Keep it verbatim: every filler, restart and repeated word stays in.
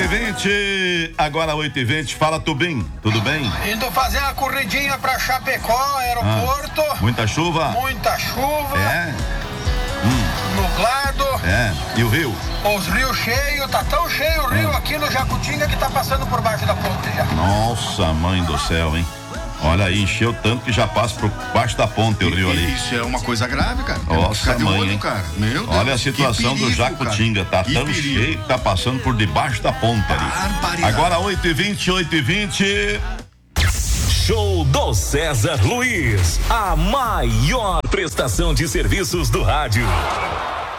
vinte, agora oito e vinte, fala Tubim, tudo bem? Indo fazer uma corridinha pra Chapecó, aeroporto. Ah, muita chuva? Muita chuva. É? Hum. Nublado. É, e o rio? Os rios cheios, tá tão cheio o rio é. aqui no Jacutinga que tá passando por baixo da ponte já. Nossa, mãe do céu, hein? Olha aí, encheu tanto que já passa por baixo da ponte o rio ali. Isso é uma coisa grave, cara. Nossa, mãe, olho, hein? cara. Meu Deus, olha a situação perigo, do Jacutinga, cara. Tá que tão perigo. cheio que tá passando por debaixo da ponte ali. Agora oito e vinte, oito e vinte. Show do César Luiz, a maior prestação de serviços do rádio.